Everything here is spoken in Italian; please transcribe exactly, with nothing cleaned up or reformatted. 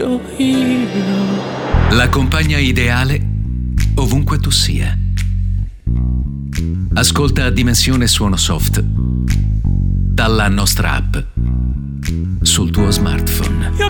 your hero. La compagna ideale ovunque tu sia. Ascolta Dimensione Suono Soft dalla nostra app sul tuo smartphone. You're